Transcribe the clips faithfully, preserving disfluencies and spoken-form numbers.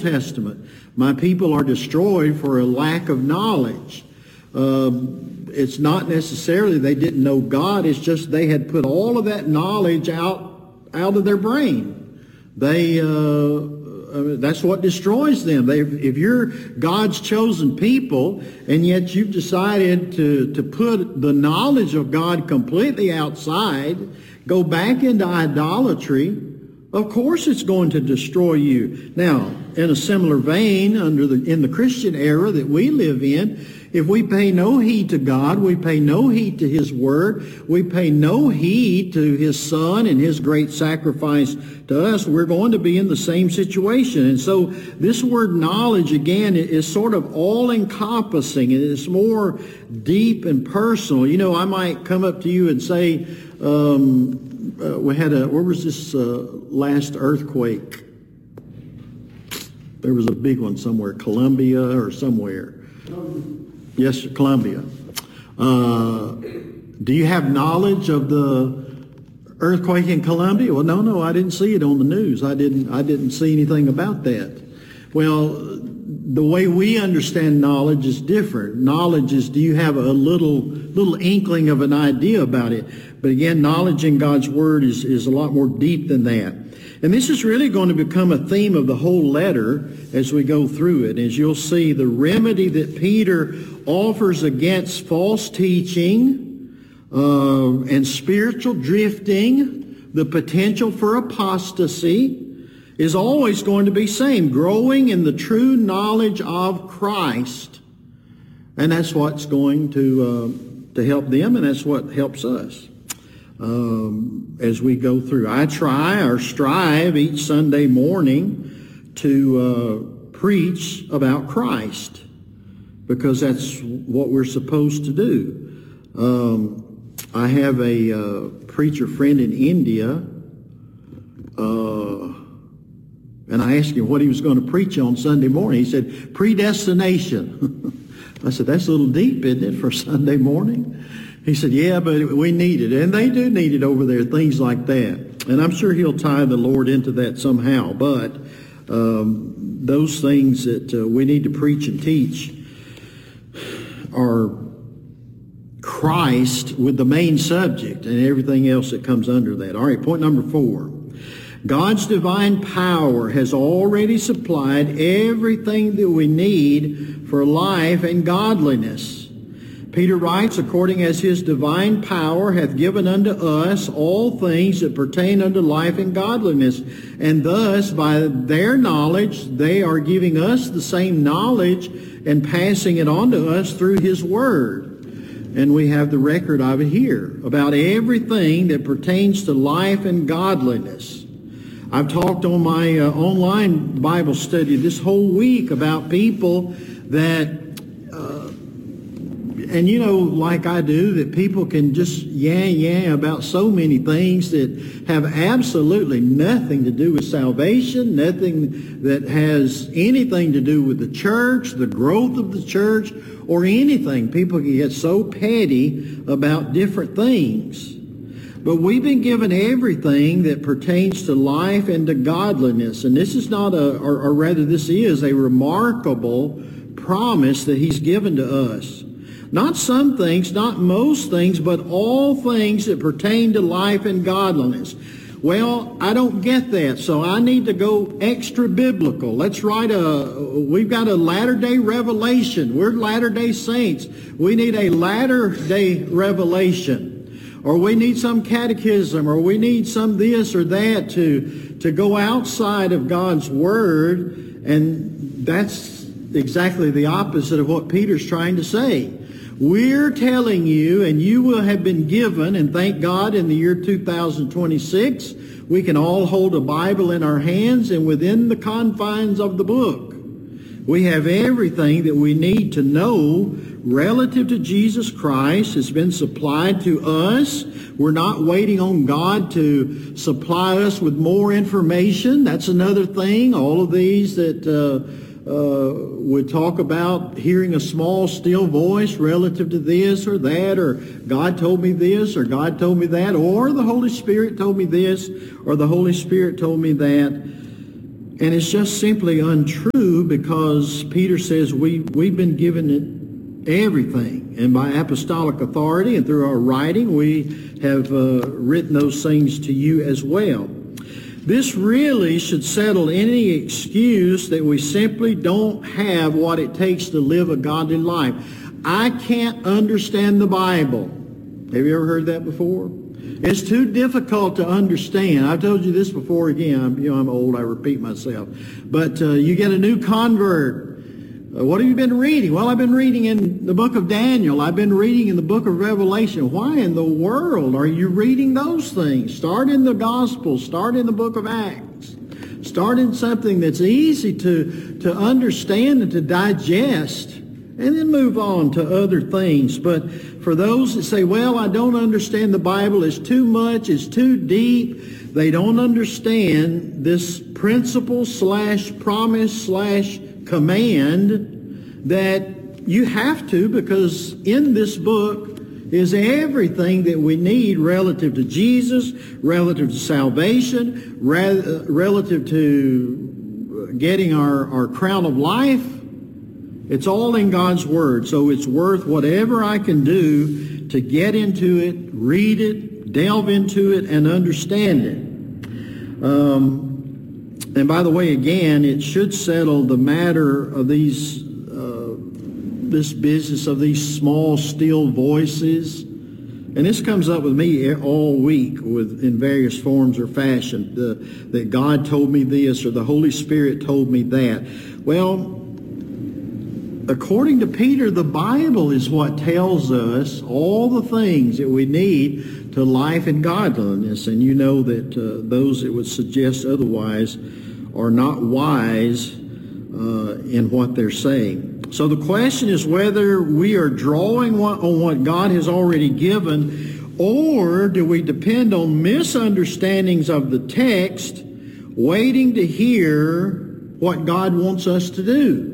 Testament. My people are destroyed for a lack of knowledge. Um, it's not necessarily they didn't know God. It's just they had put all of that knowledge out, out of their brain. They... Uh, Uh, that's what destroys them. They, if you're God's chosen people and yet you've decided to, to put the knowledge of God completely outside, go back into idolatry, of course it's going to destroy you. Now, in a similar vein, under the, in the Christian era that we live in, if we pay no heed to God, we pay no heed to His Word, we pay no heed to His Son and His great sacrifice to us, we're going to be in the same situation. And so this word knowledge, again, is sort of all-encompassing. It's more deep and personal. You know, I might come up to you and say, um, uh, we had a, where was this uh, last earthquake? There was a big one somewhere, Columbia or somewhere. Yes, Columbia. Uh, do you have knowledge of the earthquake in Columbia? Well, no, no, I didn't see it on the news. I didn't. I didn't see anything about that. Well, the way we understand knowledge is different. Knowledge is, do you have a little little inkling of an idea about it? But again, knowledge in God's Word is is a lot more deep than that. And this is really going to become a theme of the whole letter as we go through it. As you'll see, the remedy that Peter offers against false teaching uh, and spiritual drifting, the potential for apostasy, is always going to be same, growing in the true knowledge of Christ. And that's what's going to, uh, to help them, and that's what helps us. Um, as we go through. I try or strive each Sunday morning to uh, preach about Christ because that's what we're supposed to do. Um, I have a uh, preacher friend in India, uh, and I asked him what he was going to preach on Sunday morning. He said, predestination. I said, that's a little deep, isn't it, for Sunday morning? He said, yeah, but we need it. And they do need it over there, things like that. And I'm sure he'll tie the Lord into that somehow. But um, those things that uh, we need to preach and teach are Christ with the main subject and everything else that comes under that. All right, point number four. God's divine power has already supplied everything that we need for life and godliness. Peter writes, according as his divine power hath given unto us all things that pertain unto life and godliness. And thus, by their knowledge, they are giving us the same knowledge and passing it on to us through his word. And we have the record of it here, about everything that pertains to life and godliness. I've talked on my uh, online Bible study this whole week about people that And you know, like I do, that people can just yeah, yeah about so many things that have absolutely nothing to do with salvation, nothing that has anything to do with the church, the growth of the church, or anything. People can get so petty about different things. But we've been given everything that pertains to life and to godliness. And this is not a, or, or rather this is a remarkable promise that he's given to us. Not some things, not most things, but all things that pertain to life and godliness. Well, I don't get that, so I need to go extra biblical. Let's write a, we've got a latter-day revelation. We're latter-day saints. We need a latter-day revelation. Or we need some catechism, or we need some this or that to, to go outside of God's Word, and that's exactly the opposite of what Peter's trying to say. We're telling you, and you will have been given, and thank God in the year two thousand twenty-six, we can all hold a Bible in our hands, and within the confines of the book, we have everything that we need to know relative to Jesus Christ. Has been supplied to us. We're not waiting on God to supply us with more information. That's another thing. All of these that uh, Uh, would talk about hearing a small, still voice relative to this or that, or God told me this, or God told me that, or the Holy Spirit told me this, or the Holy Spirit told me that. And it's just simply untrue, because Peter says we, we've been given it everything. And by apostolic authority and through our writing, we have uh, written those things to you as well. This really should settle any excuse that we simply don't have what it takes to live a godly life. I can't understand the Bible. Have you ever heard that before? It's too difficult to understand. I've told you this before. Again, I'm, you know, I'm old. I repeat myself. But uh, you get a new convert. Uh, what have you been reading? Well, I've been reading in the book of Daniel. I've been reading in the book of Revelation. Why in the world are you reading those things? Start in the Gospels. Start in the book of Acts. Start in something that's easy to, to understand and to digest, and then move on to other things. But for those that say, well, I don't understand the Bible, it's too much, it's too deep, they don't understand this principle slash promise slash command that you have to, because in this book is everything that we need relative to Jesus, relative to salvation, re- relative to getting our, our crown of life. It's all in God's Word, so it's worth whatever I can do to get into it, read it, delve into it, and understand it. Um, and by the way, again, it should settle the matter of these, uh, this business of these small, still voices. And this comes up with me all week with in various forms or fashion, the, that God told me this or the Holy Spirit told me that. Well, according to Peter, the Bible is what tells us all the things that we need to life and godliness. And you know that uh, those that would suggest otherwise are not wise uh, in what they're saying. So the question is whether we are drawing on what God has already given, or do we depend on misunderstandings of the text, waiting to hear what God wants us to do.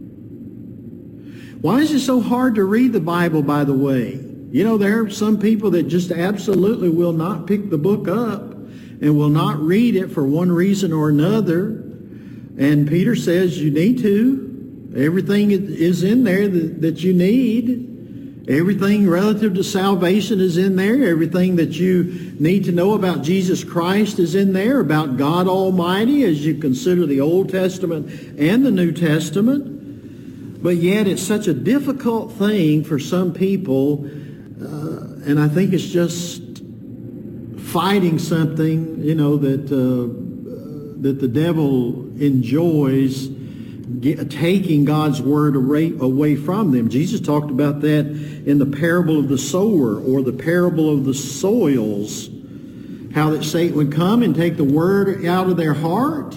Why is it so hard to read the Bible, by the way? You know, there are some people that just absolutely will not pick the book up and will not read it for one reason or another. And Peter says you need to. Everything is in there that, that you need. Everything relative to salvation is in there. Everything that you need to know about Jesus Christ is in there, about God Almighty, as you consider the Old Testament and the New Testament. But yet it's such a difficult thing for some people, uh, and I think it's just fighting something, you know, that uh, that the devil enjoys, get, taking God's word away, away from them. Jesus talked about that in the parable of the sower, or the parable of the soils, how that Satan would come and take the word out of their heart.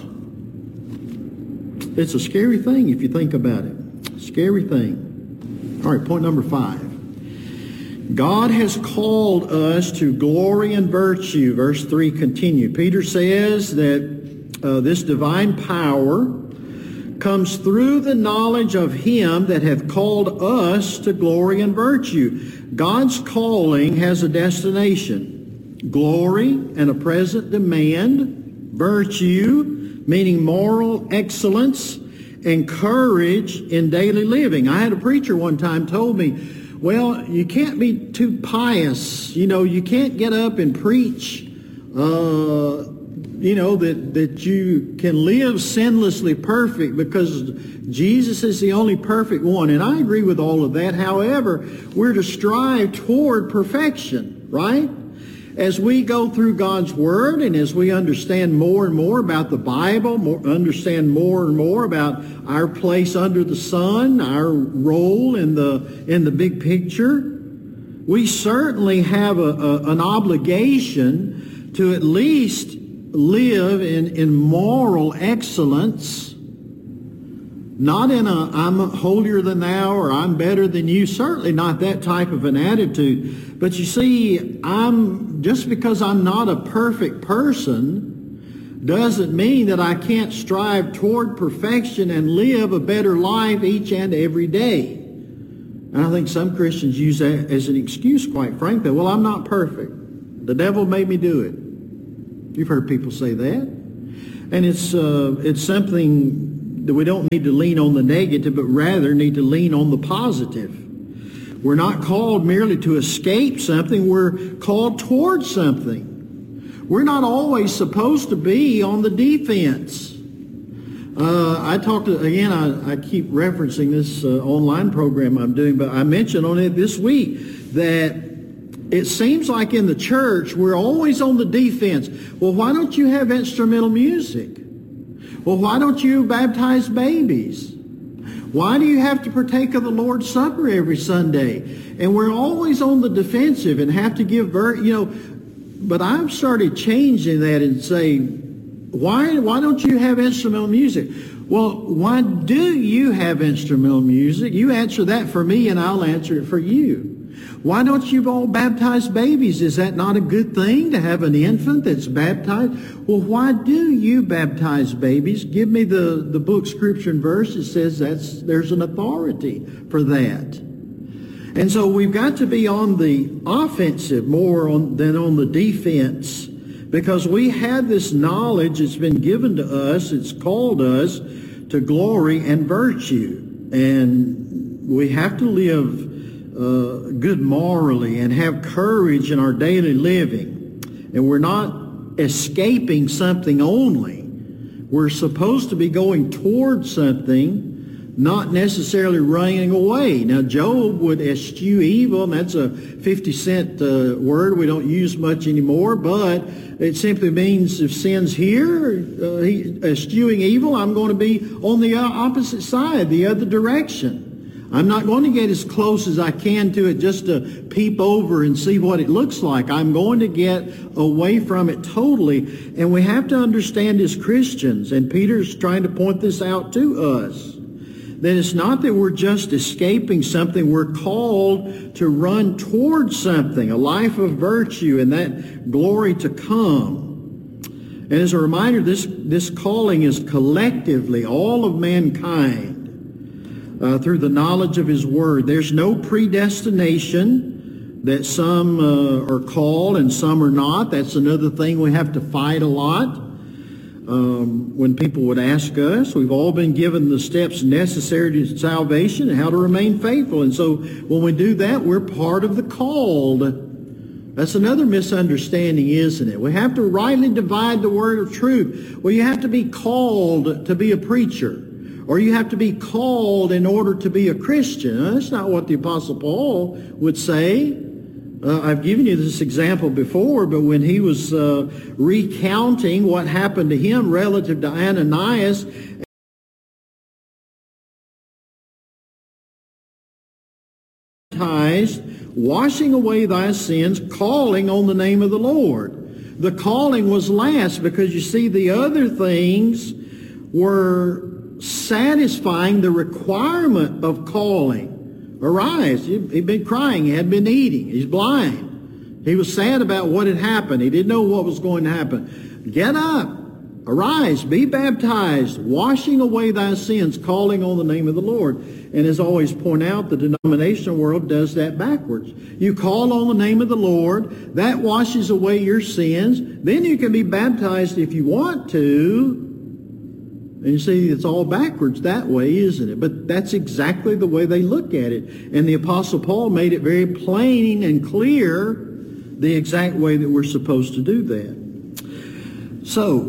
It's a scary thing if you think about it. Scary thing. All right, point number five. God has called us to glory and virtue. Verse three continued. Peter says that uh, this divine power comes through the knowledge of him that hath called us to glory and virtue. God's calling has a destination. Glory and a present demand. Virtue, meaning moral excellence, and courage in daily living. I had a preacher one time told me, well, you can't be too pious. You know, you can't get up and preach, uh, you know, that, that you can live sinlessly perfect, because Jesus is the only perfect one. And I agree with all of that. However, we're to strive toward perfection, right? As we go through God's Word, and as we understand more and more about the Bible, more, understand more and more about our place under the sun, our role in the in the big picture, we certainly have a, a, an obligation to at least live in, in moral excellence, not in a I'm holier than thou or I'm better than you, certainly not that type of an attitude. But you see, I'm just because I'm not a perfect person doesn't mean that I can't strive toward perfection and live a better life each and every day. And I think some Christians use that as an excuse, quite frankly. Well, I'm not perfect. The devil made me do it. You've heard people say that. And it's uh, it's something that we don't need to lean on the negative, but rather need to lean on the positive. We're not called merely to escape something. We're called towards something. We're not always supposed to be on the defense. Uh, I talked to, again, I, I keep referencing this uh, online program I'm doing, but I mentioned on it this week that it seems like in the church we're always on the defense. Well, why don't you have instrumental music? Well, why don't you baptize babies? Why do you have to partake of the Lord's Supper every Sunday? And we're always on the defensive and have to give, ver- you know, but I've started changing that and say, why, why don't you have instrumental music? Well, why do you have instrumental music? You answer that for me and I'll answer it for you. Why don't you all baptize babies? Is that not a good thing to have an infant that's baptized? Well, why do you baptize babies? Give me the, the book, scripture, and verse that says that's there's an authority for that. And so we've got to be on the offensive more on, than on the defense, because we have this knowledge that's been given to us. It's called us to glory and virtue. And we have to live Uh, good morally and have courage in our daily living. And we're not escaping something only. We're supposed to be going towards something, not necessarily running away. Now, Job would eschew evil, and that's a fifty cent uh, word we don't use much anymore, but it simply means if sin's here, uh, he, eschewing evil, I'm going to be on the opposite side, the other direction. I'm not going to get as close as I can to it just to peep over and see what it looks like. I'm going to get away from it totally. And we have to understand as Christians, and Peter's trying to point this out to us, that it's not that we're just escaping something. We're called to run towards something, a life of virtue and that glory to come. And as a reminder, this, this calling is collectively all of mankind. Uh, through the knowledge of His Word. There's no predestination that some uh, are called and some are not. That's another thing we have to fight a lot. Um, when people would ask us, we've all been given the steps necessary to salvation and how to remain faithful. And so when we do that, we're part of the called. That's another misunderstanding, isn't it? We have to rightly divide the word of truth. Well, you have to be called to be a preacher. Or you have to be called in order to be a Christian. That's not what the Apostle Paul would say. Uh, I've given you this example before, but when he was uh, recounting what happened to him relative to Ananias, washing away thy sins, calling on the name of the Lord. The calling was last because, you see, the other things were satisfying the requirement of calling. Arise. He'd been crying. He hadn't been eating. He's blind. He was sad about what had happened. He didn't know what was going to happen. Get up. Arise. Be baptized. Washing away thy sins. Calling on the name of the Lord. And as I always point out, the denominational world does that backwards. You call on the name of the Lord. That washes away your sins. Then you can be baptized if you want to. And you see, it's all backwards that way, isn't it? But that's exactly the way they look at it. And the Apostle Paul made it very plain and clear the exact way that we're supposed to do that. So,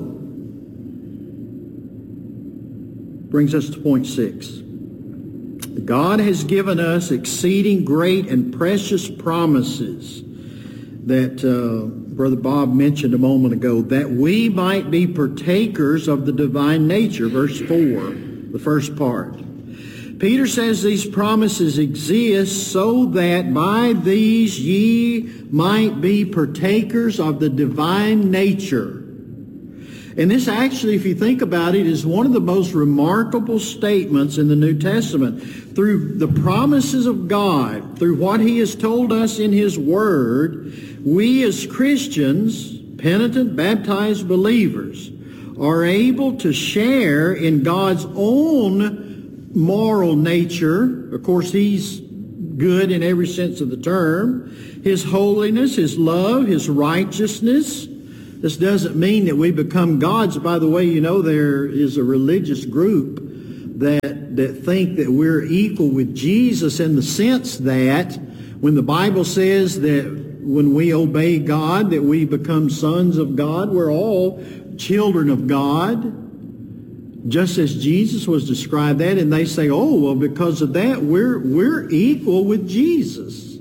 brings us to point six. God has given us exceeding great and precious promises that uh, Brother Bob mentioned a moment ago, that we might be partakers of the divine nature. Verse four, the first part. Peter says these promises exist so that by these ye might be partakers of the divine nature. And this actually, if you think about it, is one of the most remarkable statements in the New Testament. Through the promises of God, through what He has told us in His Word, we as Christians, penitent, baptized believers, are able to share in God's own moral nature. Of course, He's good in every sense of the term. His holiness, His love, His righteousness, This doesn't mean that we become gods. By the way, you know there is a religious group that, that think that we're equal with Jesus in the sense that when the Bible says that when we obey God, that we become sons of God, we're all children of God, just as Jesus was described that, and they say, oh, well, because of that, we're, we're equal with Jesus.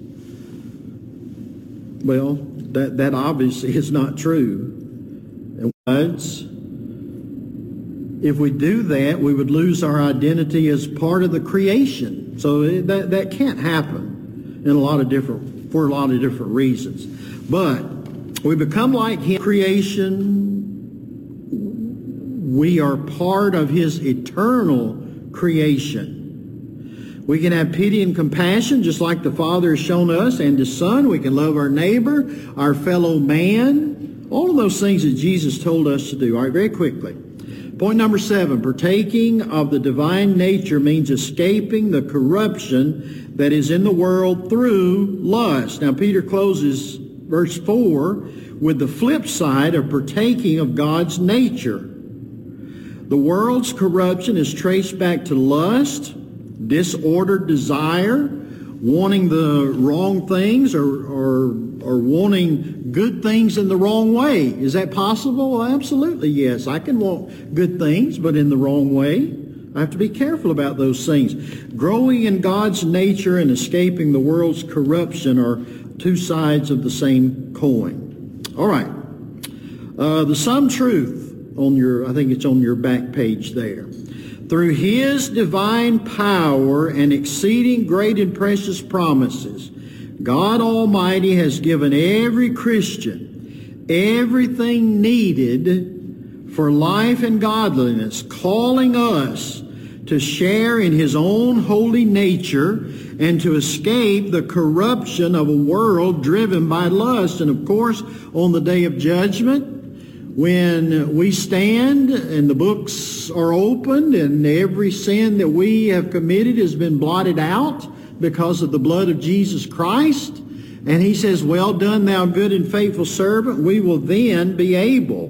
Well, that, that obviously is not true. And if we do that, we would lose our identity as part of the creation. So that, that can't happen in a lot of different, for a lot of different reasons. But we become like Him. Creation, we are part of His eternal creation. We can have pity and compassion just like the Father has shown us and His Son. We can love our neighbor, our fellow man, all of those things that Jesus told us to do. All right, very quickly. Point number seven, partaking of the divine nature means escaping the corruption that is in the world through lust. Now, Peter closes verse four with the flip side of partaking of God's nature. The world's corruption is traced back to lust, disordered desire, wanting the wrong things or, or, or wanting good things in the wrong way. Is that possible? Well, absolutely, yes. I can want good things, but in the wrong way. I have to be careful about those things. Growing in God's nature and escaping the world's corruption are two sides of the same coin. All right. Uh, the sum truth on your, I think it's on your back page there. Through His divine power and exceeding great and precious promises, God Almighty has given every Christian everything needed for life and godliness, calling us to share in His own holy nature and to escape the corruption of a world driven by lust. And of course, on the day of judgment, when we stand and the books are opened and every sin that we have committed has been blotted out because of the blood of Jesus Christ, and He says, well done, thou good and faithful servant, we will then be able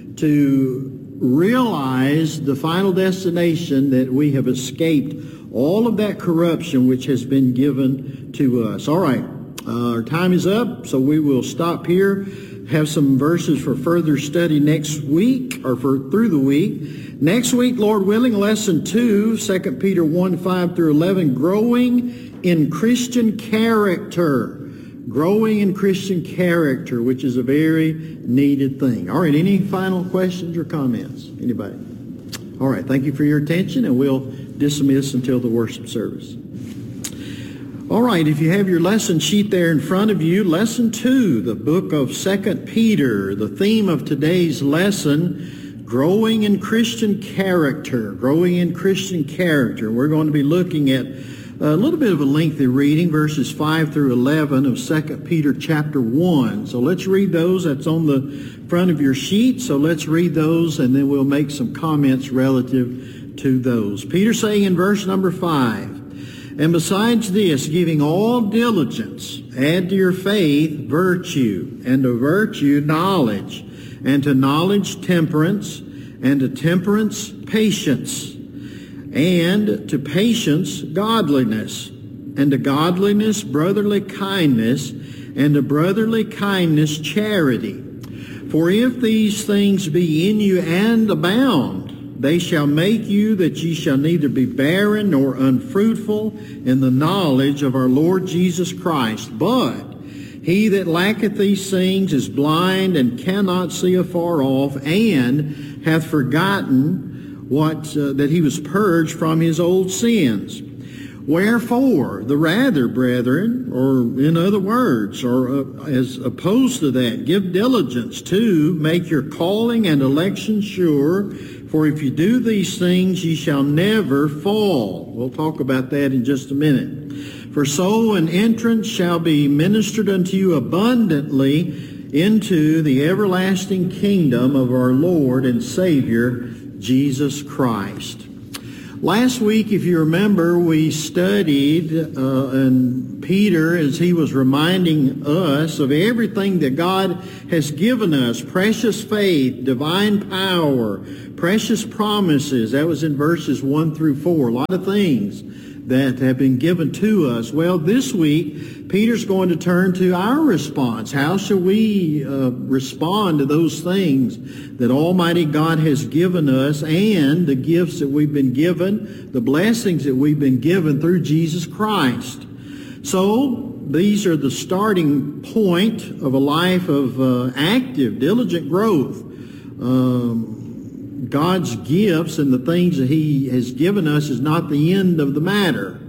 to realize the final destination that we have escaped all of that corruption which has been given to us. All right, uh, our time is up, so we will stop here. Have some verses for further study next week, or for through the week. Next week, Lord willing, lesson two, Second Peter one, five through eleven, growing in Christian character. Growing in Christian character, which is a very needed thing. All right, any final questions or comments? Anybody? All right, thank you for your attention, and we'll dismiss until the worship service. All right, if you have your lesson sheet there in front of you, lesson two, the book of Second Peter, the theme of today's lesson, growing in Christian character, growing in Christian character. We're going to be looking at a little bit of a lengthy reading, verses five through eleven of Second Peter chapter one. So let's read those. That's on the front of your sheet. So let's read those, and then we'll make some comments relative to those. Peter saying in verse number five, and besides this, giving all diligence, add to your faith virtue, and to virtue knowledge, and to knowledge temperance, and to temperance patience, and to patience godliness, and to godliness brotherly kindness, and to brotherly kindness charity. For if these things be in you and abound, they shall make you that ye shall neither be barren nor unfruitful in the knowledge of our Lord Jesus Christ. But he that lacketh these things is blind and cannot see afar off, and hath forgotten what uh, that he was purged from his old sins. Wherefore, the rather, brethren, or in other words, or uh, as opposed to that, give diligence to make your calling and election sure. For if you do these things, ye shall never fall. We'll talk about that in just a minute. For so an entrance shall be ministered unto you abundantly into the everlasting kingdom of our Lord and Savior, Jesus Christ. Last week, if you remember, we studied uh, and Peter as he was reminding us of everything that God has given us: precious faith, divine power, precious promises. That was in verses one through four. A lot of things that have been given to us. Well, this week, Peter's going to turn to our response. How shall we uh, respond to those things that Almighty God has given us and the gifts that we've been given, the blessings that we've been given through Jesus Christ? So, these are the starting point of a life of uh, active, diligent growth. Um, God's gifts and the things that He has given us is not the end of the matter.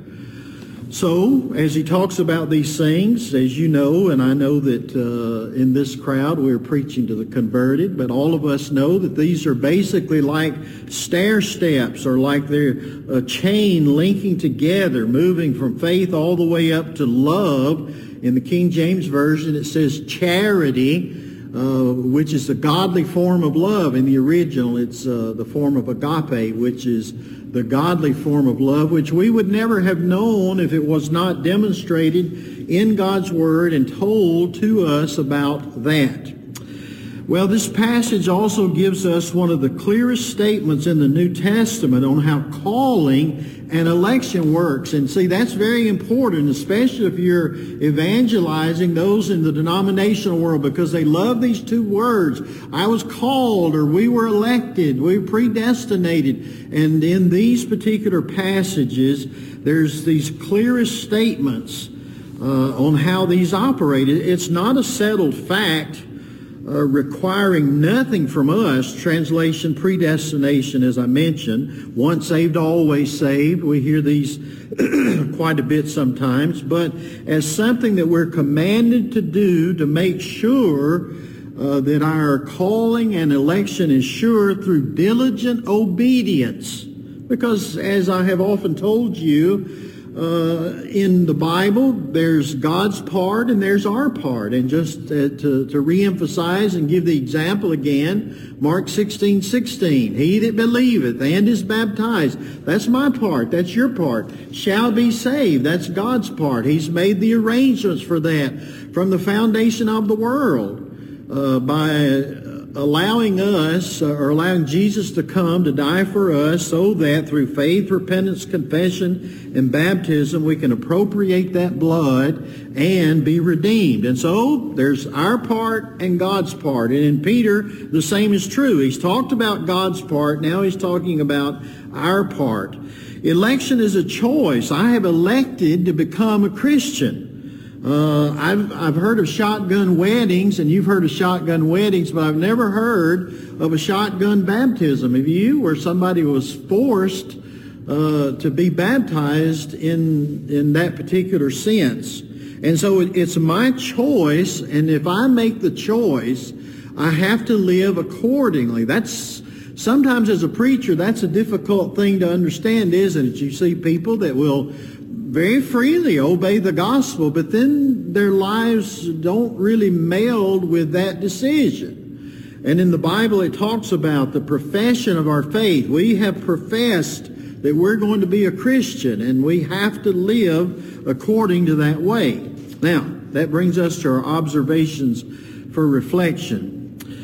So, as he talks about these things, as you know, and I know that uh, in this crowd we're preaching to the converted, but all of us know that these are basically like stair steps, or like they're a chain linking together, moving from faith all the way up to love. In the King James Version it says charity, Uh, which is the godly form of love. In the original, it's uh, the form of agape, which is the godly form of love, which we would never have known if it was not demonstrated in God's Word and told to us about that. Well, this passage also gives us one of the clearest statements in the New Testament on how calling and election works. And see, that's very important, especially if you're evangelizing those in the denominational world, because they love these two words. I was called, or we were elected, we were predestinated. And in these particular passages, there's these clearest statements uh, on how these operate. It's not a settled fact Uh, requiring nothing from us. Translation, predestination, as I mentioned. Once saved, always saved. We hear these quite a bit sometimes. But as something that we're commanded to do to make sure uh, that our calling and election is sure through diligent obedience. Because as I have often told you, Uh, in the Bible, there's God's part and there's our part. And just uh, to, to reemphasize and give the example again, Mark sixteen sixteen, he that believeth and is baptized, that's my part, that's your part, shall be saved. That's God's part. He's made the arrangements for that from the foundation of the world uh, by allowing us, uh, or allowing Jesus to come to die for us, so that through faith, repentance, confession, and baptism, we can appropriate that blood and be redeemed. And so there's our part and God's part. And in Peter, the same is true. He's talked about God's part. Now he's talking about our part. Election is a choice. I have elected to become a Christian. Uh, I've, I've heard of shotgun weddings, and you've heard of shotgun weddings, but I've never heard of a shotgun baptism. Have you? Where somebody was forced uh, to be baptized in, in that particular sense. And so it, it's my choice, and if I make the choice, I have to live accordingly. That's sometimes as a preacher, that's a difficult thing to understand, isn't it? You see people that will very freely obey the gospel, but then their lives don't really meld with that decision. And in the Bible, it talks about the profession of our faith. We have professed that we're going to be a Christian, and we have to live according to that way. Now, that brings us to our observations for reflection.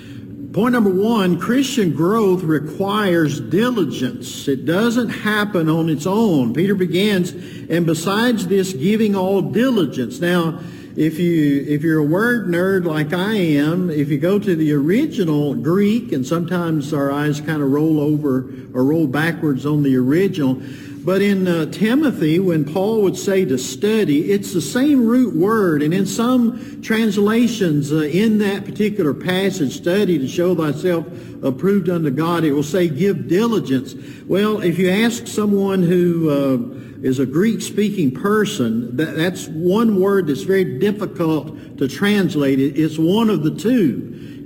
Point number one, Christian growth requires diligence. It doesn't happen on its own. Peter begins, and besides this, giving all diligence. Now, if you if you're a word nerd like I am, if you go to the original Greek, and sometimes our eyes kind of roll over or roll backwards on the original, but in uh, Timothy, when Paul would say to study, it's the same root word. And in some translations uh, in that particular passage, study to show thyself approved unto God, it will say give diligence. Well, if you ask someone who uh, is a Greek-speaking person, that, that's one word that's very difficult to translate. It, it's one of the two.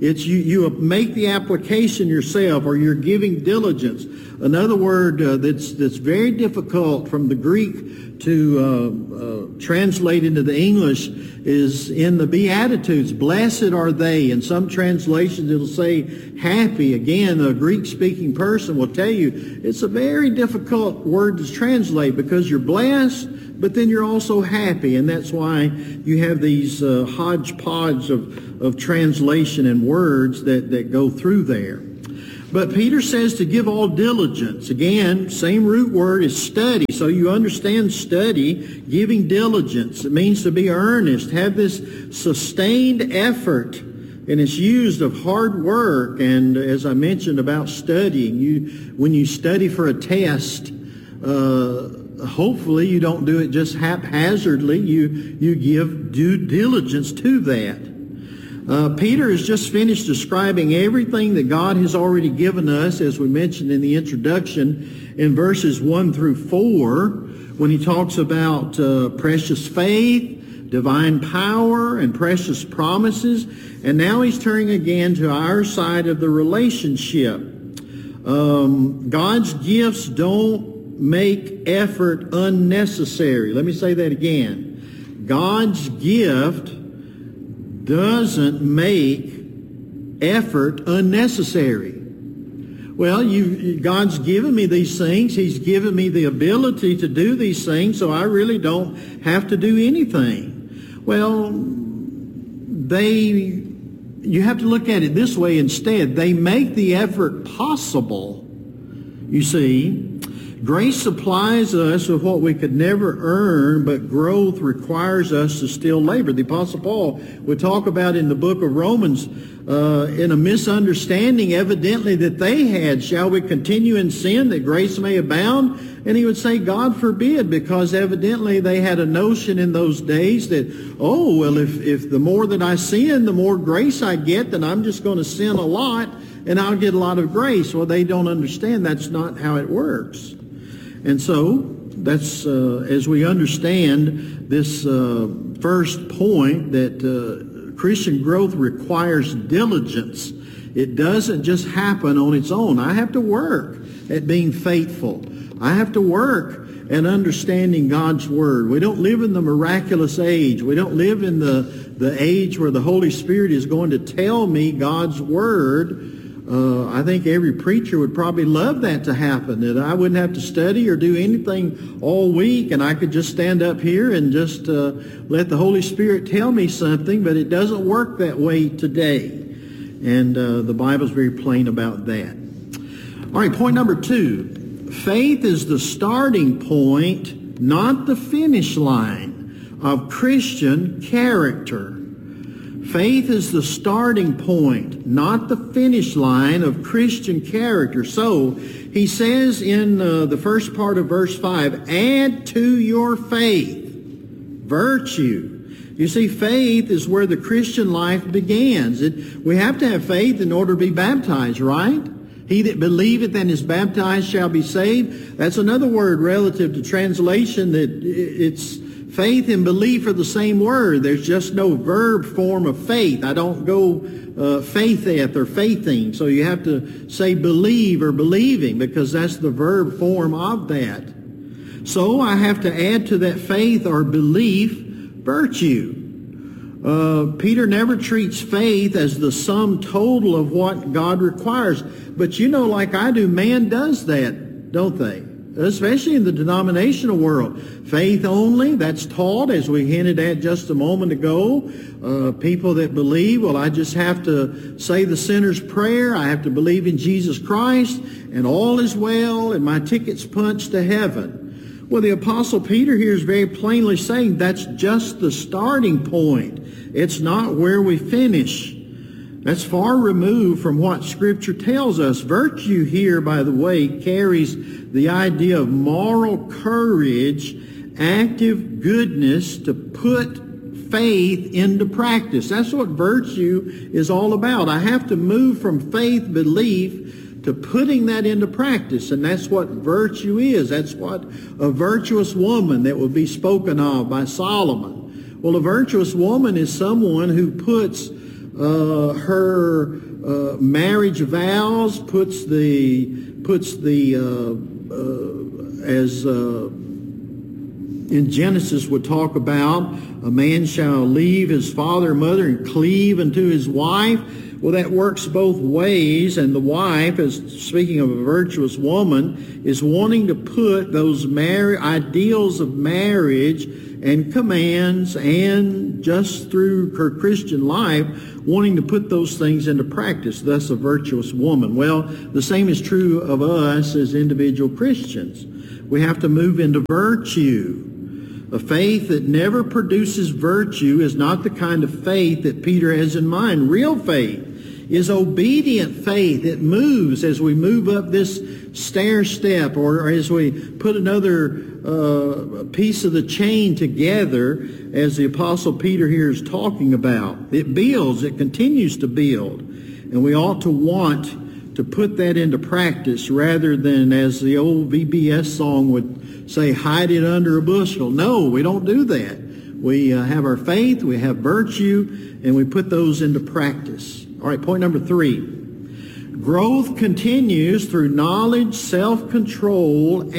It's you, you make the application yourself, or you're giving diligence. Another word uh, that's that's very difficult from the Greek to uh, uh, translate into the English is in the Beatitudes. Blessed are they. In some translations it'll say happy. Again, a Greek-speaking person will tell you it's a very difficult word to translate, because you're blessed, but then you're also happy. And that's why you have these uh, hodgepodge of, of translation and words that, that go through there. But Peter says to give all diligence. Again, same root word is study. So you understand study, giving diligence. It means to be earnest, have this sustained effort. And it's used of hard work. And as I mentioned about studying, you when you study for a test, uh, hopefully you don't do it just haphazardly. You, you give due diligence to that. Uh, Peter has just finished describing everything that God has already given us, as we mentioned in the introduction, in verses one through four, when he talks about uh, precious faith, divine power, and precious promises. And now he's turning again to our side of the relationship. Um, God's gifts don't make effort unnecessary. Let me say that again. God's gift doesn't make effort unnecessary. Well, you, God's given me these things. He's given me the ability to do these things, so I really don't have to do anything. Well, they, you have to look at it this way instead. They make the effort possible. You see, grace supplies us with what we could never earn, but growth requires us to still labor. The Apostle Paul would talk about in the book of Romans, uh, in a misunderstanding evidently that they had, shall we continue in sin that grace may abound? And he would say, God forbid, because evidently they had a notion in those days that, oh, well, if, if the more that I sin, the more grace I get, then I'm just going to sin a lot and I'll get a lot of grace. Well, they don't understand that's not how it works. And so, that's uh, as we understand this uh, first point, that uh, Christian growth requires diligence. It doesn't just happen on its own. I have to work at being faithful. I have to work at understanding God's Word. We don't live in the miraculous age. We don't live in the, the age where the Holy Spirit is going to tell me God's Word. Uh, I think every preacher would probably love that to happen, that I wouldn't have to study or do anything all week, and I could just stand up here and just uh, let the Holy Spirit tell me something, but it doesn't work that way today. And uh, the Bible's very plain about that. All right, point number two. Faith is the starting point, not the finish line, of Christian character. Faith is the starting point, not the finish line of Christian character. So he says in uh, the first part of verse five, add to your faith virtue. You see, faith is where the Christian life begins. It, we have to have faith in order to be baptized, right? He that believeth and is baptized shall be saved. That's another word relative to translation, that it's faith and belief are the same word. There's just no verb form of faith. I don't go uh, faitheth or faithing. So you have to say believe or believing, because that's the verb form of that. So I have to add to that faith or belief virtue. Uh, Peter never treats faith as the sum total of what God requires. But you know, like I do, man does that, don't they? Especially in the denominational world. Faith only, that's taught, as we hinted at just a moment ago. Uh, people that believe, well, I just have to say the sinner's prayer, I have to believe in Jesus Christ, and all is well, and my ticket's punched to heaven. Well, the Apostle Peter here is very plainly saying that's just the starting point. It's not where we finish. That's far removed from what Scripture tells us. Virtue here, by the way, carries the idea of moral courage, active goodness to put faith into practice. That's what virtue is all about. I have to move from faith, belief, to putting that into practice. And that's what virtue is. That's what a virtuous woman that would be spoken of by Solomon. Well, a virtuous woman is someone who puts uh, her uh, marriage vows, puts the puts the uh, uh, as uh, in Genesis would talk about, a man shall leave his father and mother and cleave unto his wife. Well, that works both ways, and the wife, as speaking of a virtuous woman, is wanting to put those mar- ideals of marriage and commands, and just through her Christian life, wanting to put those things into practice, thus a virtuous woman. Well, the same is true of us as individual Christians. We have to move into virtue. A faith that never produces virtue is not the kind of faith that Peter has in mind. Real faith is obedient faith. It moves as we move up this stair step, or as we put another uh, piece of the chain together, as the Apostle Peter here is talking about. It builds, it continues to build, and we ought to want to put that into practice rather than, as the old V B S song would say, hide it under a bushel. No, we don't do that. We uh, have our faith, we have virtue, and we put those into practice. All right, point number three. Growth continues through knowledge, self-control,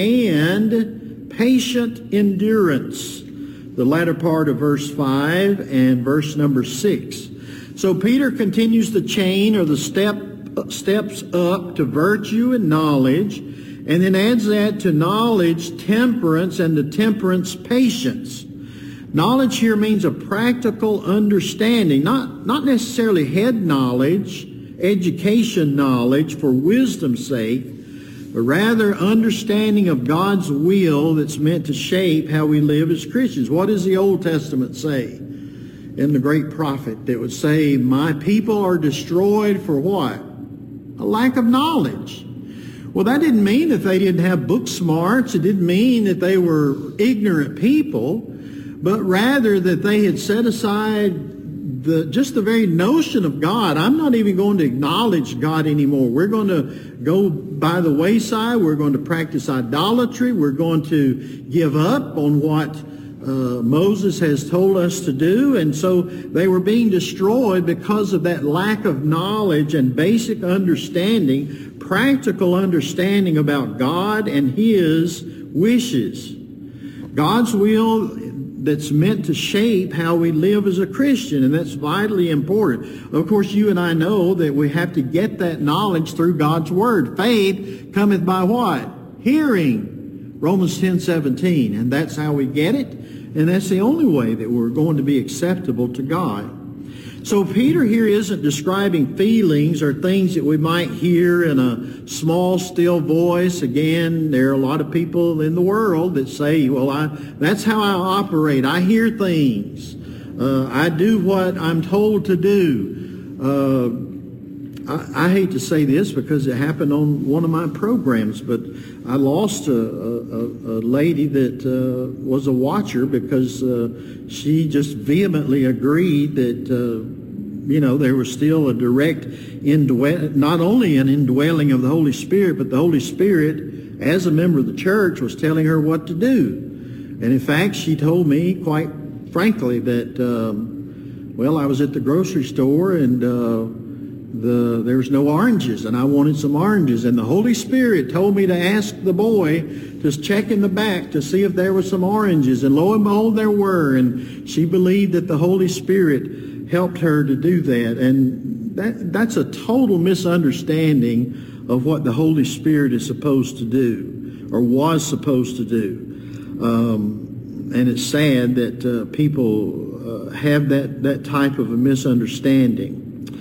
and patient endurance. The latter part of verse five and verse number six. So Peter continues the chain, or the step steps up to virtue and knowledge, and then adds that to knowledge, temperance, and to temperance, patience. Knowledge here means a practical understanding, not, not necessarily head knowledge, education knowledge for wisdom's sake, but rather understanding of God's will that's meant to shape how we live as Christians. What does the Old Testament say in the great prophet that would say, my people are destroyed for what? A lack of knowledge. Well, that didn't mean that they didn't have book smarts. It didn't mean that they were ignorant people, but rather that they had set aside the just the very notion of God. I'm not even going to acknowledge God anymore. We're going to go by the wayside. We're going to practice idolatry. We're going to give up on what uh, Moses has told us to do. And so they were being destroyed because of that lack of knowledge and basic understanding, practical understanding about God and His wishes. God's will that's meant to shape how we live as a Christian, and that's vitally important. Of course, you and I know that we have to get that knowledge through God's Word. Faith cometh by what? Hearing. Romans ten seventeen. And that's how we get it, and that's the only way that we're going to be acceptable to God. So Peter here isn't describing feelings or things that we might hear in a small, still voice. Again, there are a lot of people in the world that say, well, I, that's how I operate. I hear things. Uh, I do what I'm told to do. Uh, I, I hate to say this because it happened on one of my programs, but I lost a, a, a lady that uh, was a watcher because uh, she just vehemently agreed that, uh, you know, there was still a direct, indwe- not only an indwelling of the Holy Spirit, but the Holy Spirit, as a member of the church, was telling her what to do. And in fact, she told me quite frankly that, um, well, I was at the grocery store and uh, The, there was no oranges, and I wanted some oranges. And the Holy Spirit told me to ask the boy to check in the back to see if there were some oranges. And lo and behold, there were. And she believed that the Holy Spirit helped her to do that. And that, that's a total misunderstanding of what the Holy Spirit is supposed to do, or was supposed to do. Um, and it's sad that uh, people uh, have that, that type of a misunderstanding.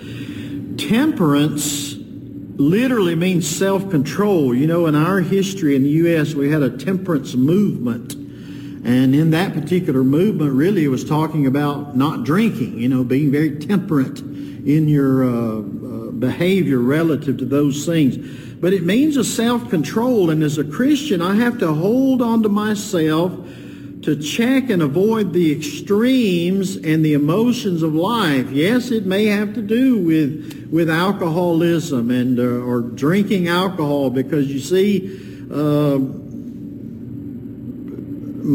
Temperance literally means self-control. You know, in our history in the U S, we had a temperance movement. And in that particular movement, really, it was talking about not drinking, you know, being very temperate in your uh, uh, behavior relative to those things. But it means a self-control. And as a Christian, I have to hold on to myself to check and avoid the extremes and the emotions of life. Yes, it may have to do with with alcoholism and uh, or drinking alcohol, because you see, uh,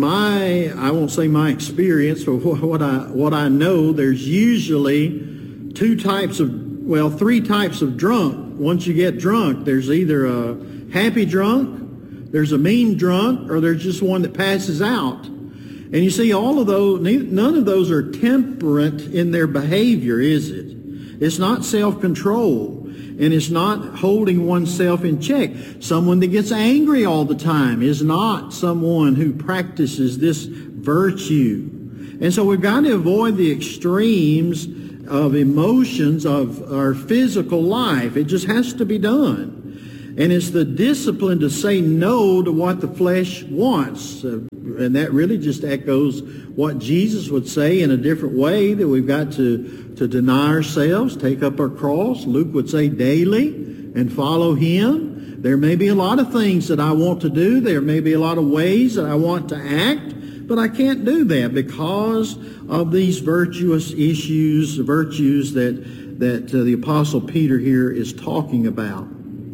my I won't say my experience, but what I what I know, there's usually two types of, well, three types of drunk. Once you get drunk, there's either a happy drunk, there's a mean drunk, or there's just one that passes out. And you see, all of those, none of those are temperate in their behavior, is it? It's not self-control, and it's not holding oneself in check. Someone that gets angry all the time is not someone who practices this virtue. And so we've got to avoid the extremes of emotions of our physical life. It just has to be done. And it's the discipline to say no to what the flesh wants. Uh, and that really just echoes what Jesus would say in a different way, that we've got to, to deny ourselves, take up our cross. Luke would say daily, and follow him. There may be a lot of things that I want to do. There may be a lot of ways that I want to act, but I can't do that because of these virtuous issues, virtues that, that uh, the Apostle Peter here is talking about.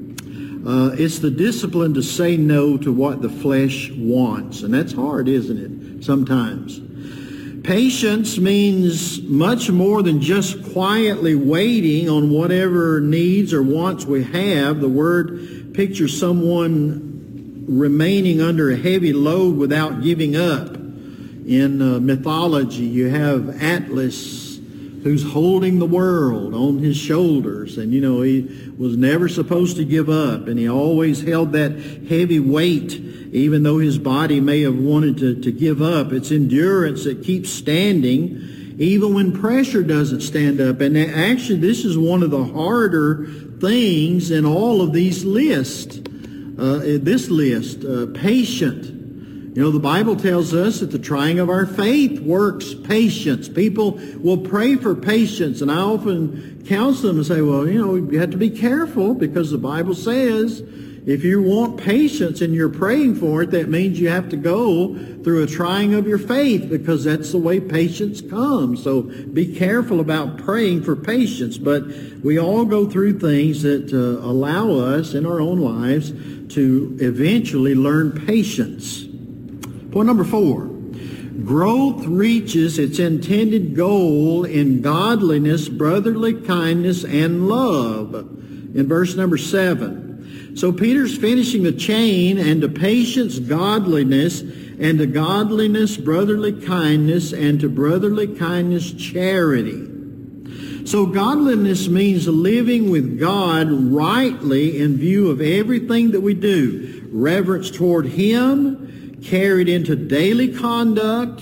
Uh, it's the discipline to say no to what the flesh wants. And that's hard, isn't it, sometimes? Patience means much more than just quietly waiting on whatever needs or wants we have. The word pictures someone remaining under a heavy load without giving up. In uh, mythology, you have Atlas, who's holding the world on his shoulders. And, you know, he was never supposed to give up. And he always held that heavy weight, even though his body may have wanted to, to give up. It's endurance that keeps standing, even when pressure doesn't stand up. And actually, this is one of the harder things in all of these lists. Uh, this list, uh, patient. You know, the Bible tells us that the trying of our faith works patience. People will pray for patience, and I often counsel them and say, well, you know, you have to be careful, because the Bible says if you want patience and you're praying for it, that means you have to go through a trying of your faith, because that's the way patience comes. So be careful about praying for patience. But we all go through things that uh, allow us in our own lives to eventually learn patience. Point number four, growth reaches its intended goal in godliness, brotherly kindness, and love. In verse number seven. So Peter's finishing the chain, and to patience, godliness, and to godliness, brotherly kindness, and to brotherly kindness, charity. So godliness means living with God rightly in view of everything that we do. Reverence toward him, carried into daily conduct,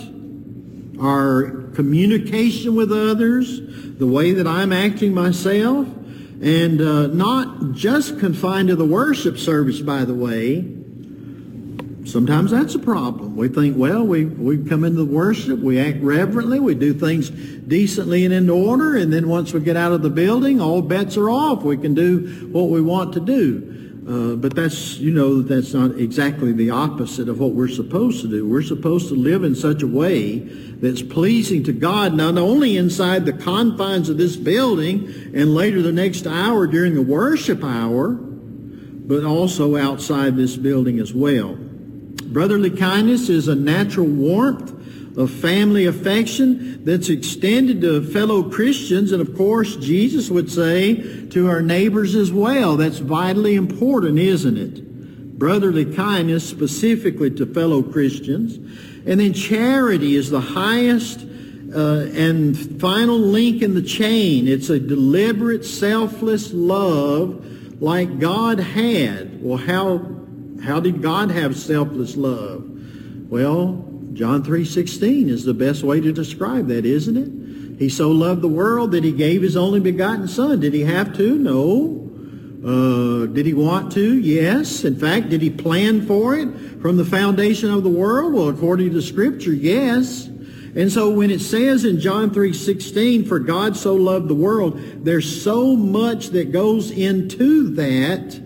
our communication with others, the way that I'm acting myself, and uh, not just confined to the worship service, by the way. Sometimes that's a problem. We think, well, we, we come into the worship, we act reverently, we do things decently and in order, and then once we get out of the building, all bets are off. We can do what we want to do. Uh, but that's, you know, that's not exactly the opposite of what we're supposed to do. We're supposed to live in such a way that's pleasing to God, not only inside the confines of this building and later the next hour during the worship hour, but also outside this building as well. Brotherly kindness is a natural warmth of family affection that's extended to fellow Christians, and of course Jesus would say to our neighbors as well. That's vitally important, isn't it? Brotherly kindness specifically to fellow Christians. And then charity is the highest uh, and final link in the chain. It's a deliberate, selfless love like God had. Well, how, how did God have selfless love? Well, John three sixteen is the best way to describe that, isn't it? He so loved the world that he gave his only begotten Son. Did he have to? No. Uh, did he want to? Yes. In fact, did he plan for it from the foundation of the world? Well, according to Scripture, yes. And so when it says in John three sixteen, for God so loved the world, there's so much that goes into that,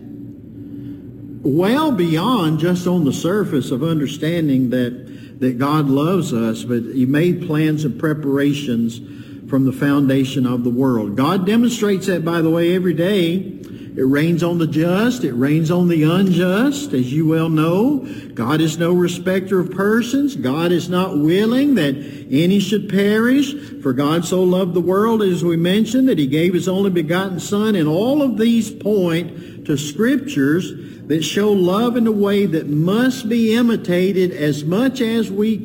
well beyond just on the surface of understanding that that God loves us, but he made plans and preparations from the foundation of the world. God demonstrates that, by the way, every day It rains on the just. It rains on the unjust, as you well know. God is no respecter of persons. God is not willing that any should perish. For God so loved the world, as we mentioned, that he gave his only begotten Son. And all of these point to scriptures that show love in a way that must be imitated as much as we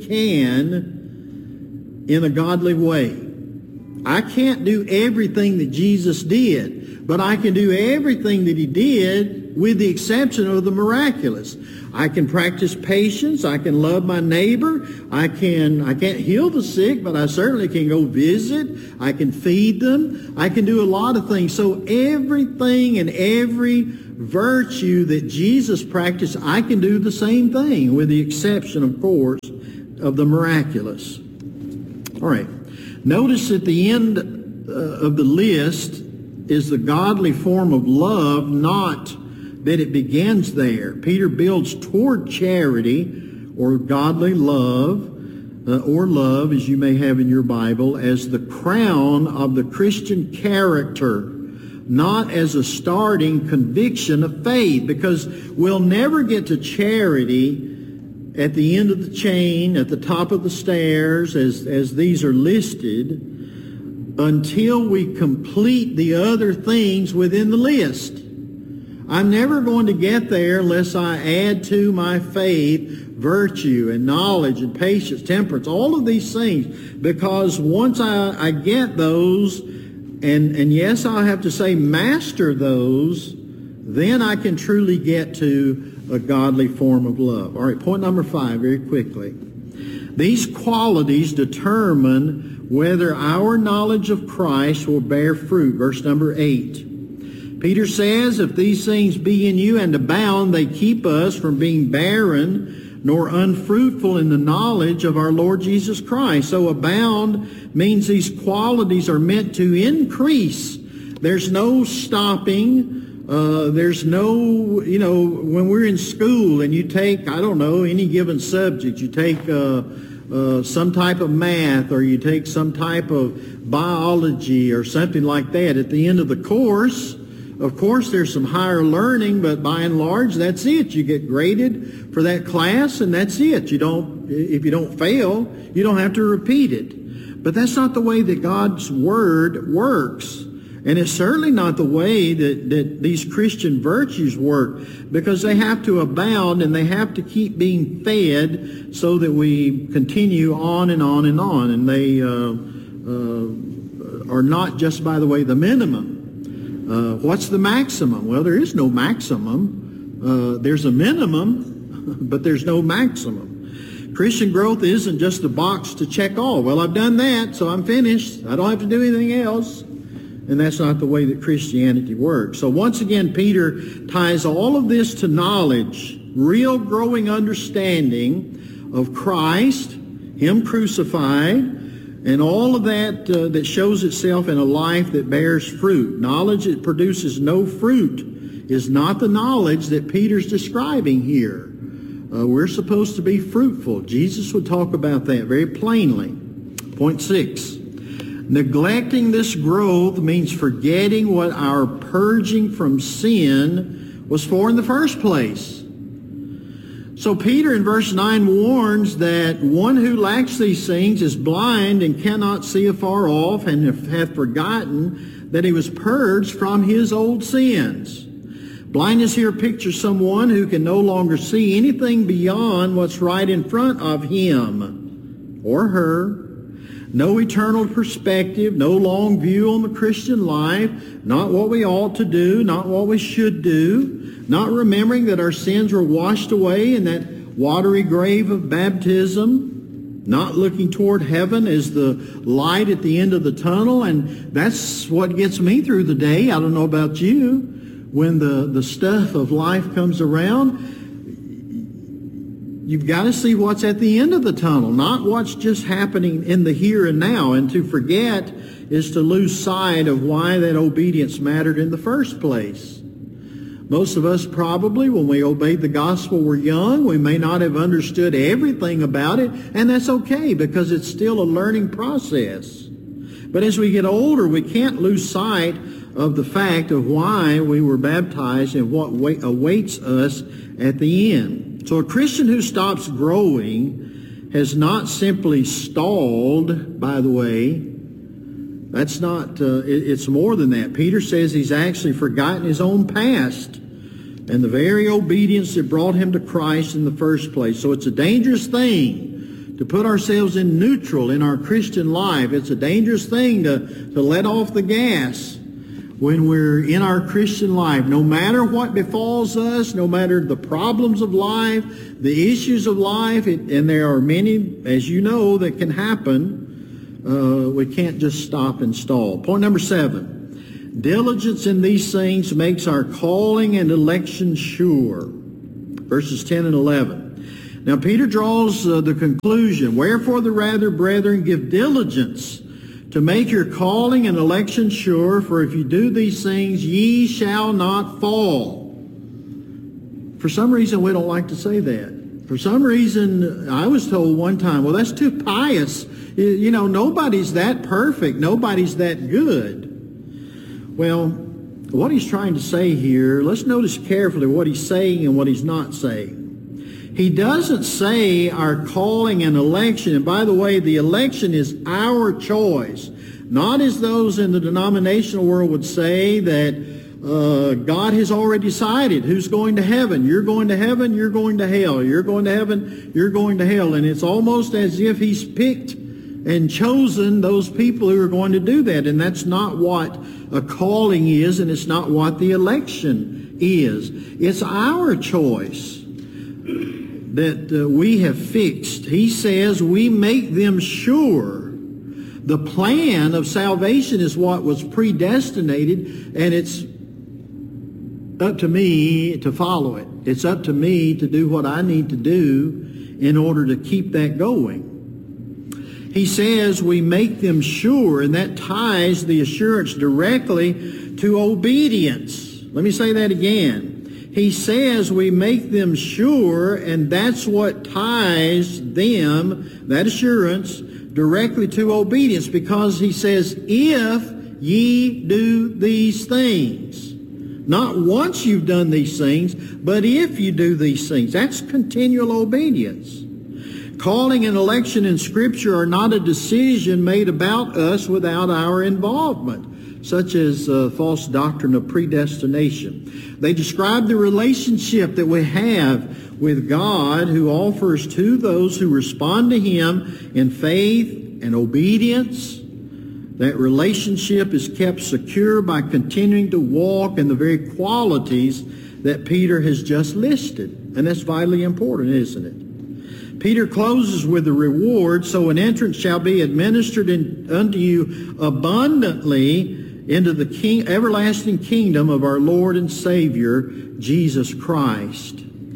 can in a godly way. I can't do everything that Jesus did, but I can do everything that he did with the exception of the miraculous. I can practice patience. I can love my neighbor. I can, I can't heal the sick, but I certainly can go visit. I can feed them. I can do a lot of things. So everything and every virtue that Jesus practiced, I can do the same thing, with the exception, of course, of the miraculous. All right. Notice at the end uh, of the list is the godly form of love, not that it begins there. Peter builds toward charity or godly love, uh, or love, as you may have in your Bible, as the crown of the Christian character, not as a starting conviction of faith, because we'll never get to charity at the end of the chain, at the top of the stairs, as, as these are listed, until we complete the other things within the list. I'm never going to get there unless I add to my faith virtue and knowledge and patience, temperance, all of these things, because once I, I get those, and, and yes, I'll have to say master those, then I can truly get to a godly form of love. All right, point number five, very quickly. These qualities determine whether our knowledge of Christ will bear fruit. Verse number eight. Peter says, if these things be in you and abound, they keep us from being barren nor unfruitful in the knowledge of our Lord Jesus Christ. So abound means these qualities are meant to increase. There's no stopping. Uh, there's no, you know, when we're in school and you take, I don't know, any given subject, you take uh, uh, some type of math, or you take some type of biology or something like that. At the end of the course, of course, there's some higher learning, but by and large, that's it. You get graded for that class, and that's it. You don't, if you don't fail, you don't have to repeat it. But that's not the way that God's Word works. And it's certainly not the way that, that these Christian virtues work, because they have to abound and they have to keep being fed so that we continue on and on and on. And they uh, uh, are not just, by the way, the minimum. Uh, what's the maximum? Well, there is no maximum. Uh, there's a minimum, but there's no maximum. Christian growth isn't just a box to check all. Well, I've done that, so I'm finished. I don't have to do anything else. And that's not the way that Christianity works. So once again, Peter ties all of this to knowledge, real growing understanding of Christ, Him crucified, and all of that uh, that shows itself in a life that bears fruit. Knowledge that produces no fruit is not the knowledge that Peter's describing here. Uh, we're supposed to be fruitful. Jesus would talk about that very plainly. Point six. Neglecting this growth means forgetting what our purging from sin was for in the first place. So Peter in verse nine warns that one who lacks these things is blind and cannot see afar off, and hath forgotten that he was purged from his old sins. Blindness here pictures someone who can no longer see anything beyond what's right in front of him or her. No eternal perspective, no long view on the Christian life, not what we ought to do, not what we should do, not remembering that our sins were washed away in that watery grave of baptism, not looking toward heaven as the light at the end of the tunnel. And that's what gets me through the day. I don't know about you. When the, the stuff of life comes around, you've got to see what's at the end of the tunnel, not what's just happening in the here and now. And to forget is to lose sight of why that obedience mattered in the first place. Most of us probably, when we obeyed the gospel, were young. We may not have understood everything about it, and that's okay, because it's still a learning process. But as we get older, we can't lose sight of the fact of why we were baptized and what awaits us at the end. So a Christian who stops growing has not simply stalled, by the way. That's not, uh, it, it's more than that. Peter says he's actually forgotten his own past and the very obedience that brought him to Christ in the first place. So it's a dangerous thing to put ourselves in neutral in our Christian life. It's a dangerous thing to, to let off the gas when we're in our Christian life. No matter what befalls us, no matter the problems of life, the issues of life, it, and there are many, as you know, that can happen, uh, we can't just stop and stall. Point number seven. Diligence in these things makes our calling and election sure. Verses ten and eleven. Now Peter draws uh, the conclusion, wherefore the rather, brethren, give diligence to make your calling and election sure, for if you do these things, ye shall not fall. For some reason, we don't like to say that. For some reason, I was told one time, well, that's too pious. You know, nobody's that perfect. Nobody's that good. Well, what he's trying to say here, let's notice carefully what he's saying and what he's not saying. He doesn't say our calling and election, and by the way, the election is our choice, not as those in the denominational world would say that uh, God has already decided who's going to heaven. You're going to heaven, you're going to hell. You're going to heaven, you're going to hell. And it's almost as if he's picked and chosen those people who are going to do that. And that's not what a calling is, and it's not what the election is. It's our choice that uh, we have fixed. He says we make them sure. The plan of salvation is what was predestinated, and it's up to me to follow it. It's up to me to do what I need to do in order to keep that going. He says we make them sure, and that ties the assurance directly to obedience. Let me say that again. He says we make them sure, and that's what ties them, that assurance, directly to obedience, because he says, if ye do these things. Not once you've done these things, but if you do these things. That's continual obedience. Calling and election in Scripture are not a decision made about us without our involvement, such as uh, false doctrine of predestination. They describe the relationship that we have with God, who offers to those who respond to Him in faith and obedience. That relationship is kept secure by continuing to walk in the very qualities that Peter has just listed. And that's vitally important, isn't it? Peter closes with the reward, so an entrance shall be administered in, unto you abundantly into the king, everlasting kingdom of our Lord and Savior, Jesus Christ.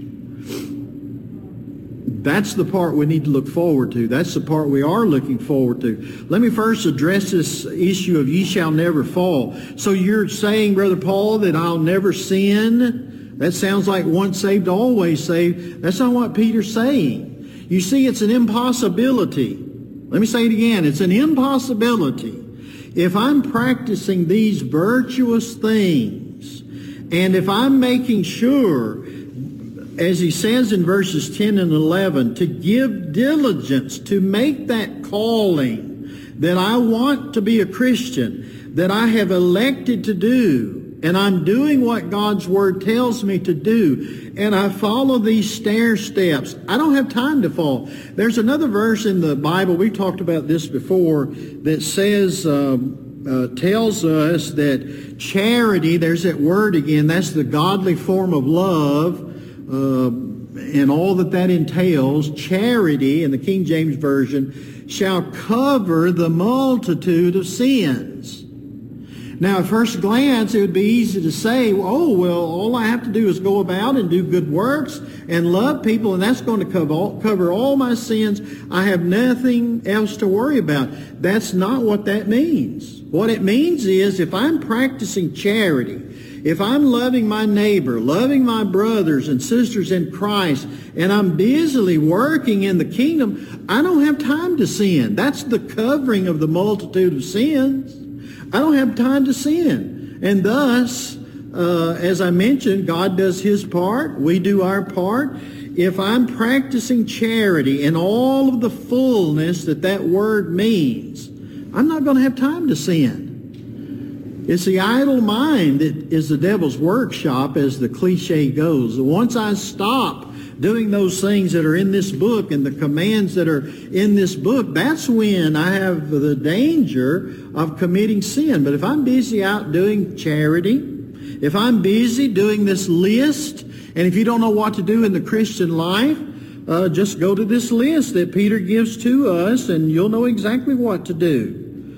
That's the part we need to look forward to. That's the part we are looking forward to. Let me first address this issue of ye shall never fall. So you're saying, Brother Paul, that I'll never sin? That sounds like once saved, always saved. That's not what Peter's saying. You see, it's an impossibility. Let me say it again. It's an impossibility. If I'm practicing these virtuous things, and if I'm making sure, as he says in verses ten and eleven, to give diligence to make that calling that I want to be a Christian, that I have elected to do, and I'm doing what God's Word tells me to do, and I follow these stair steps, I don't have time to fall. There's another verse in the Bible, we talked about this before, that says, um, uh, tells us that charity, there's that word again, that's the godly form of love, uh, and all that that entails. Charity, in the King James Version, shall cover the multitude of sins. Now, at first glance, it would be easy to say, oh, well, all I have to do is go about and do good works and love people, and that's going to cover all, cover all my sins. I have nothing else to worry about. That's not what that means. What it means is, if I'm practicing charity, If I'm loving my neighbor, loving my brothers and sisters in Christ, and I'm busily working in the kingdom, I don't have time to sin. That's the covering of the multitude of sins. I don't have time to sin. And thus, uh, as I mentioned, God does his part. We do our part. If I'm practicing charity in all of the fullness that that word means, I'm not going to have time to sin. It's the idle mind that is the devil's workshop, as the cliche goes. Once I stop doing those things that are in this book and the commands that are in this book, that's when I have the danger of committing sin. But if I'm busy out doing charity, if I'm busy doing this list, and if you don't know what to do in the Christian life, uh, just go to this list that Peter gives to us, and you'll know exactly what to do.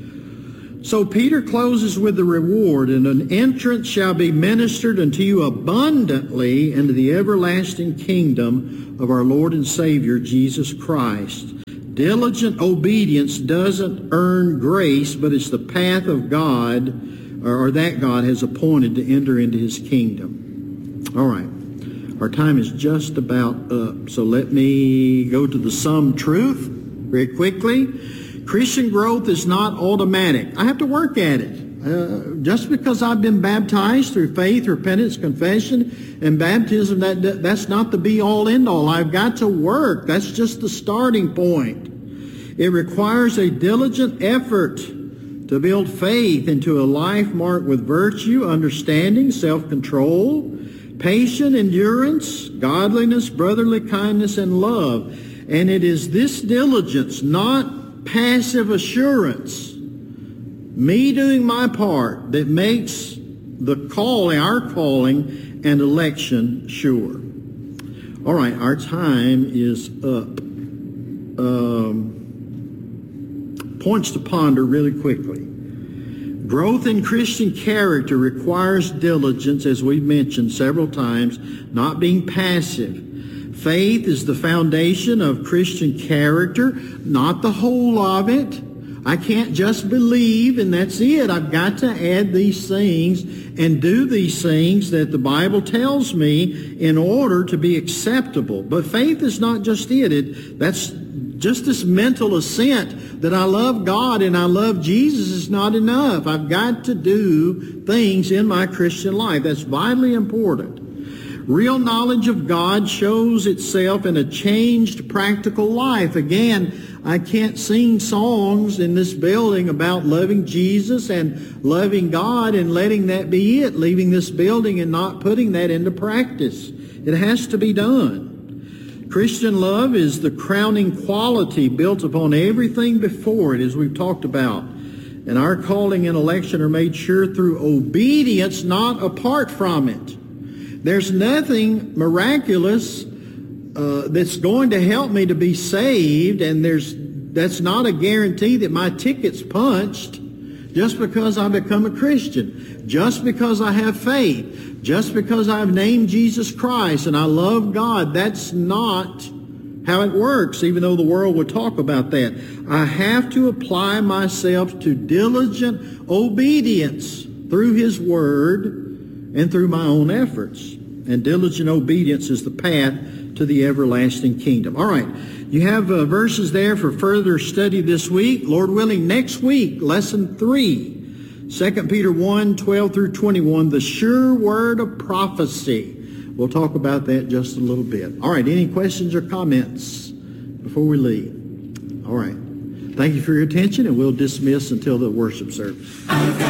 So Peter closes with the reward, and an entrance shall be ministered unto you abundantly into the everlasting kingdom of our Lord and Savior, Jesus Christ. Diligent obedience doesn't earn grace, but it's the path of God, or that God has appointed to enter into his kingdom. All right. Our time is just about up, so let me go to the sum truth very quickly. Christian growth is not automatic. I have to work at it. Uh, just because I've been baptized through faith, repentance, confession, and baptism, that that's not the be-all, end-all. I've got to work. That's just the starting point. It requires a diligent effort to build faith into a life marked with virtue, understanding, self-control, patient endurance, godliness, brotherly kindness, and love. And it is this diligence, not passive assurance, me doing my part, that makes the calling, our calling and election sure. All right, our time is up. Um, points to ponder really quickly. Growth in Christian character requires diligence, as we've mentioned several times, not being passive. Faith is the foundation of Christian character, not the whole of it. I can't just believe and that's it. I've got to add these things and do these things that the Bible tells me in order to be acceptable. But faith is not just it. it that's just this mental assent that I love God and I love Jesus is not enough. I've got to do things in my Christian life. That's vitally important. Real knowledge of God shows itself in a changed practical life. Again, I can't sing songs in this building about loving Jesus and loving God and letting that be it, leaving this building and not putting that into practice. It has to be done. Christian love is the crowning quality built upon everything before it, as we've talked about. And our calling and election are made sure through obedience, not apart from it. There's nothing miraculous uh, that's going to help me to be saved, and there's that's not a guarantee that my ticket's punched just because I become a Christian, just because I have faith, just because I've named Jesus Christ and I love God. That's not how it works, even though the world would talk about that. I have to apply myself to diligent obedience through His Word and through my own efforts. And diligent obedience is the path to the everlasting kingdom. All right, you have uh, verses there for further study this week. Lord willing, next week, lesson three, Second Peter one, twelve through twenty-one, the sure word of prophecy. We'll talk about that just a little bit. All right, any questions or comments before we leave? All right, thank you for your attention, and we'll dismiss until the worship service.